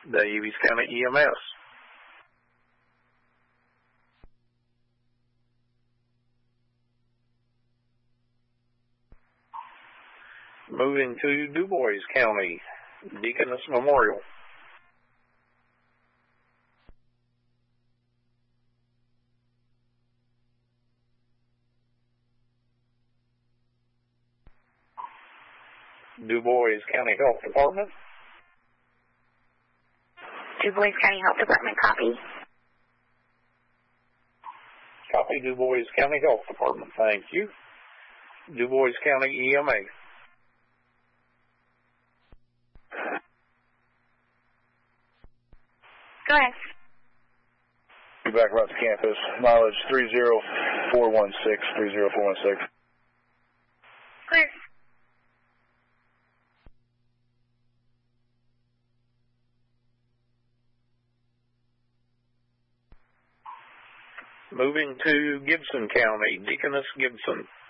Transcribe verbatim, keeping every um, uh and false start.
Daviess County E M S. Moving to Du Bois County, Deaconess Memorial. Du Bois County Health Department. Du Bois County Health Department, copy. Copy, Du Bois County Health Department, thank you. Du Bois County E M A. Go ahead. Be back right to campus. Mileage three zero four one six, three zero four one six. Clear. Moving to Gibson County, Deaconess Gibson.